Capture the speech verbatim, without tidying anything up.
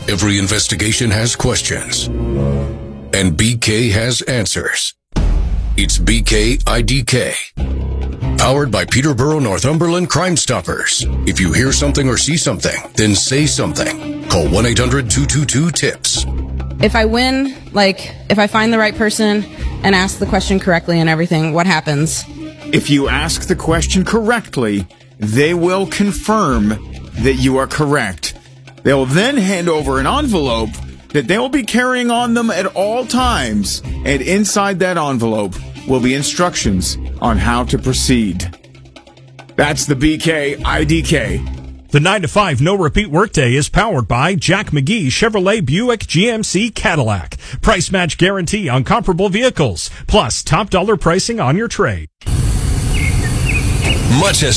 Every investigation has questions, and B K has answers. It's B K I D K. Powered by Peterborough Northumberland Crime Stoppers. If you hear something or see something, then say something. Call one eight hundred two two two TIPS. If I win, like, if I find the right person and ask the question correctly and everything, what happens? If you ask the question correctly, they will confirm that you are correct. They will then hand over an envelope that they will be carrying on them at all times, and inside that envelope will be instructions on how to proceed. That's the B K I D K. The nine to five no repeat workday is powered by Jack McGee Chevrolet Buick G M C Cadillac. Price match guarantee on comparable vehicles, plus top dollar pricing on your trade. Much has